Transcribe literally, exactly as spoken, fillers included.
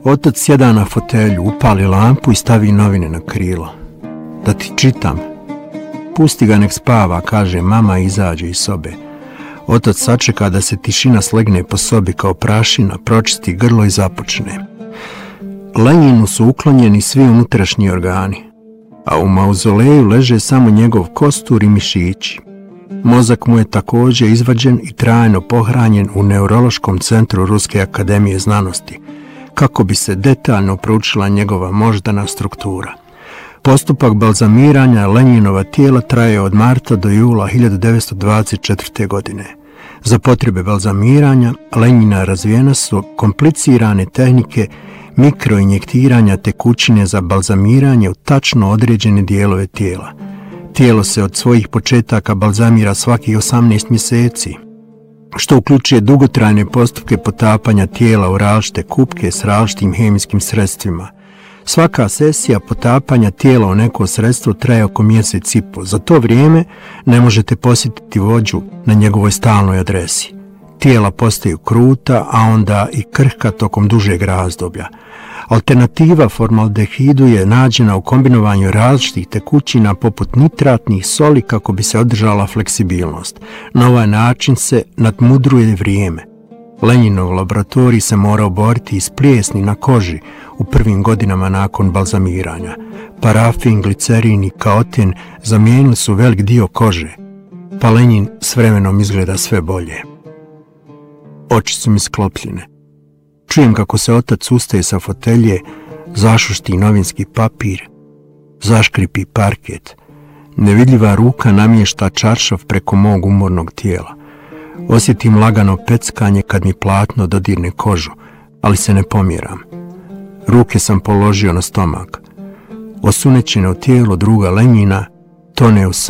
Otac sjeda na fotelju, upali lampu i stavi novine na krilo. Da ti čitam. Pusti ga nek spava, kaže mama i izađe iz sobe. Otac sačeka da se tišina slegne po sobi kao prašina, pročisti grlo i započne. Lenjinu su uklonjeni svi unutrašnji organi, a u mauzoleju leže samo njegov kostur i mišići. Mozak mu je također izvađen i trajno pohranjen u Neurološkom centru Ruske akademije znanosti, kako bi se detaljno proučila njegova moždana struktura. Postupak balzamiranja Lenjinova tijela traje od marta do jula hiljadu devetsto dvadeset četvrte. godine. Za potrebe balzamiranja Lenjina razvijene su komplicirane tehnike mikroinjektiranja tekućine za balzamiranje u tačno određene dijelove tijela. Tijelo se od svojih početaka balzamira svakih osamnaest mjeseci, što uključuje dugotrajne postupke potapanja tijela u različite kupke s različitim hemijskim sredstvima. Svaka sesija potapanja tijela u neko sredstvo traje oko mjesec i po. Za to vrijeme ne možete posjetiti vođu na njegovoj stalnoj adresi. Tijela postaju kruta, a onda i krhka tokom dužeg razdoblja. Alternativa formaldehidu je nađena u kombinovanju različitih tekućina poput nitratnih soli kako bi se održala fleksibilnost. Na ovaj način se nadmudruje vrijeme. Lenjinov laboratorij se morao boriti iz plijesni na koži u prvim godinama nakon balzamiranja. Parafin, glicerin i kaotin zamijenili su velik dio kože, pa Lenjin s vremenom izgleda sve bolje. Oči su mi sklopljene. Čujem kako se otac ustaje sa fotelje, zašušti novinski papir, zaškripi parket. Nevidljiva ruka namješta čaršav preko mog umornog tijela. Osjetim lagano peckanje kad mi platno dodirne kožu, ali se ne pomjeram. Ruke sam položio na stomak. Osunećeno tijelo druga Lenjina tone u